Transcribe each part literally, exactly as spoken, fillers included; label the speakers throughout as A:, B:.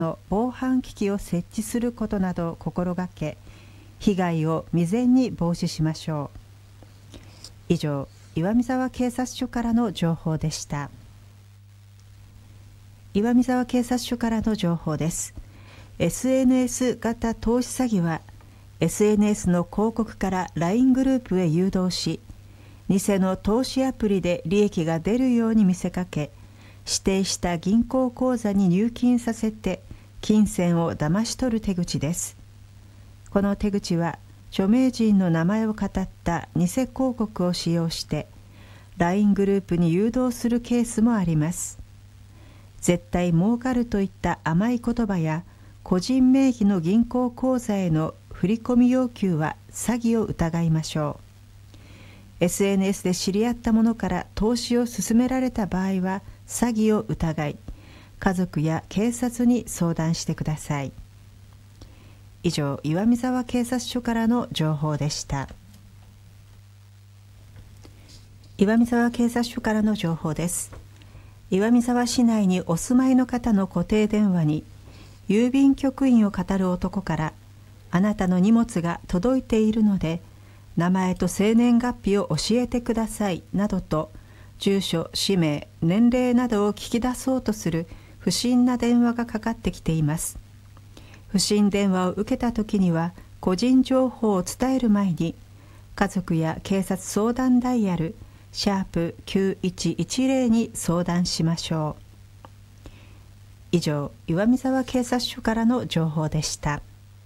A: の防犯機器を設置することなどを心がけ、被害を未然に防止しましょう。以上、岩見沢警察署からの情報でした。岩見沢警察署からの情報です。エスエヌエス 型投資詐欺は、エスエヌエス の広告から ライン グループへ誘導し、偽の投資アプリで利益が出るように見せかけ、指定した銀行口座に入金させて、金銭を騙し取る手口です。この手口は、著名人の名前をかたった偽広告を使用して、ライン グループに誘導するケースもあります。絶対儲かるといった甘い言葉や、個人名義の銀行口座への振込要求は詐欺を疑いましょう。エスエヌエス で知り合った者から投資を勧められた場合は詐欺を疑い、家族や警察に相談してください。以上、岩見沢警察署からの情報でした。岩見沢警察署からの情報です。岩見沢市内にお住まいの方の固定電話に、郵便局員を語る男から、あなたの荷物が届いているので、名前と生年月日を教えてくださいなどと、住所、氏名、年齢などを聞き出そうとする不審な電話がかかってきています。不審電話を受けたときには、個人情報を伝える前に、家族や警察相談ダイヤル、シャープきゅういちいちゼロに相談しましょう。以上、岩見沢警察署からの情報でした。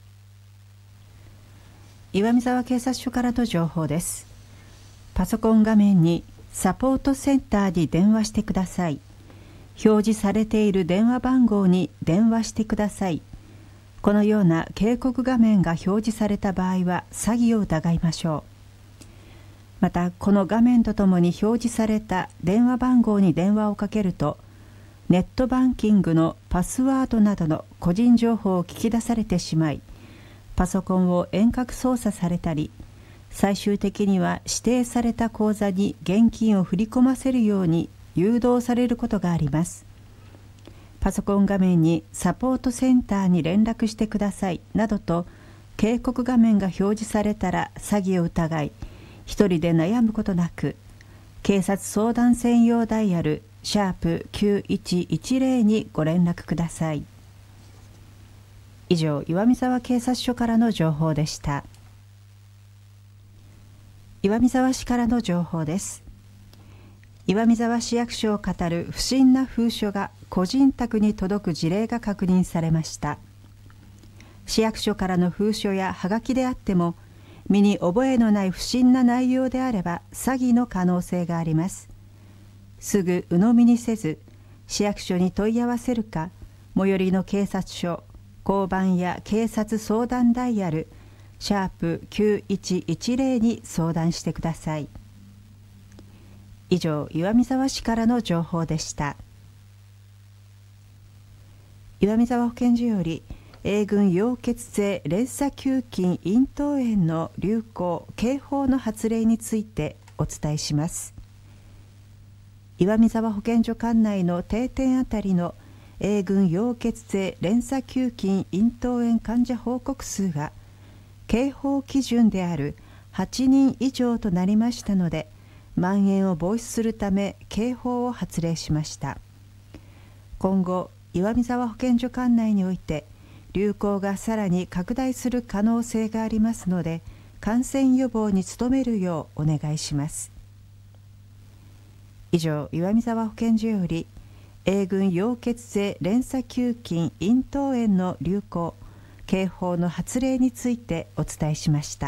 A: 岩見沢警察署からの情報です。パソコン画面にサポートセンターに電話してください。表示されている電話番号に電話してください。このような警告画面が表示された場合は詐欺を疑いましょう。また、この画面とともに表示された電話番号に電話をかけると、ネットバンキングのパスワードなどの個人情報を聞き出されてしまい、パソコンを遠隔操作されたり、最終的には指定された口座に現金を振り込ませるように誘導されることがあります。パソコン画面にサポートセンターに連絡してくださいなどと警告画面が表示されたら詐欺を疑い、一人で悩むことなく、警察相談専用ダイヤルシャープきゅういちいちゼロにご連絡ください。以上、岩見沢警察署からの情報でした。岩見沢市からの情報です。岩見沢市役所を語る不審な封書が個人宅に届く事例が確認されました。市役所からの封書やはがきであっても、身に覚えのない不審な内容であれば詐欺の可能性があります。すぐ鵜呑みにせず、市役所に問い合わせるか、最寄りの警察署、交番や警察相談ダイヤル、シャープきゅういちいちゼロに相談してください。以上、岩見沢市からの情報でした。岩見沢保健所より、英軍溶血性連鎖球菌咽頭炎の流行・警報の発令についてお伝えします。岩見沢保健所管内の定点あたりの英軍溶血性連鎖球菌咽頭炎患者報告数が警報基準であるはちにん以上となりましたので、蔓延を防止するため警報を発令しました。今後、岩見沢保健所管内において流行がさらに拡大する可能性がありますので、感染予防に努めるようお願いします。以上、岩見沢保健所より英軍溶血性連鎖球菌咽頭炎の流行・警報の発令についてお伝えしました。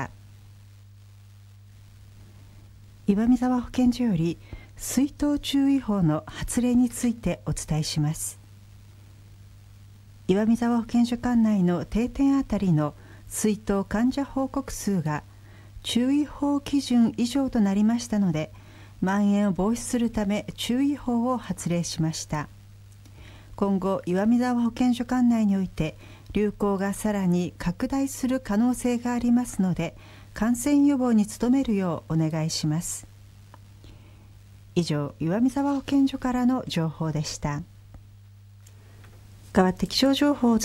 A: 岩見沢保健所より水痘注意報の発令についてお伝えします。岩見沢保健所管内の定点あたりの水痘患者報告数が注意報基準以上となりましたので、蔓延を防止するため注意報を発令しました。今後、岩見沢保健所管内において流行がさらに拡大する可能性がありますので、感染予防に努めるようお願いします。以上、岩見沢保健所からの情報でした。代わって気象情報をお伝